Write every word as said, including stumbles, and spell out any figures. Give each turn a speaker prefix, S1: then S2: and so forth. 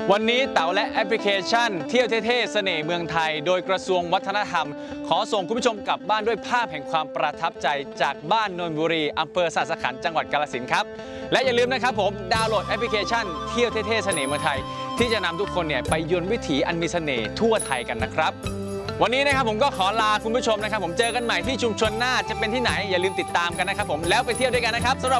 S1: วันนี้เต๋าและแอปพลิเคชันเที่ยวเท่ๆเสน่ห์เมืองไทยโดยกระทรวงวัฒนธรรมขอส่งคุณผู้ชมกลับบ้านด้วยภาพแห่งความประทับใจจากบ้านนนทบุรีอำเภอสะสะขันจังหวัดกาฬสินธุ์ครับและอย่าลืมนะครับผมดาวน์โหลดแอปพลิเคชันเที่ยวเท่ๆเสน่ห์เมืองไทยที่จะนำทุกคนเนี่ยไปยนต์วิถีอันมีเสน่ห์ทั่วไทยกันนะครับวันนี้นะครับผมก็ขอลาคุณผู้ชมนะครับผมเจอกันใหม่ที่ชุมชนหน้าจะเป็นที่ไหนอย่าลืมติดตามกันนะครับผมแล้วไปเที่ยวด้วยกันนะครับสำหรับ